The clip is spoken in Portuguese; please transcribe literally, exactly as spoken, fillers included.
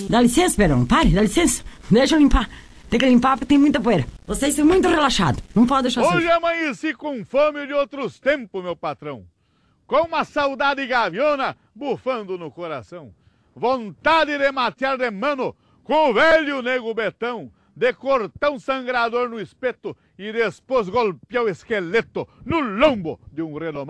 Dá licença, Perão, pare, dá licença. Deixa eu limpar. Tem que limpar porque tem muita poeira. Vocês são muito relaxados, não pode deixar Hoje sujo. amanheci com fome de outros tempos, meu patrão. Com uma saudade gaviona bufando no coração. Vontade de matear de mano com o velho nego Betão, de cortar um sangrador no espeto e depois golpear o esqueleto no lombo de um renomão.